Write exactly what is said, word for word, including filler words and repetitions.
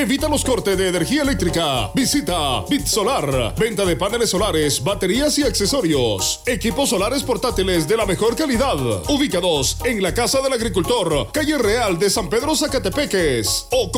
Evita los cortes de energía eléctrica. Visita Bit Solar. Venta de paneles solares, baterías y accesorios. Equipos solares portátiles de la mejor calidad. Ubicados en la Casa del Agricultor, calle Real de San Pedro Zacatepeques. O